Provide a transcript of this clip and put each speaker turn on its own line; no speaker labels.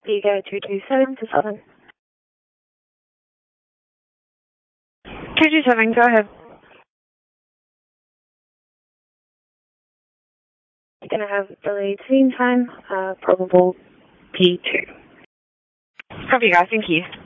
Vigo 227 to Southern. 227, go ahead. You're going to have delayed scene time, probable P2. Copy, guys. Thank you.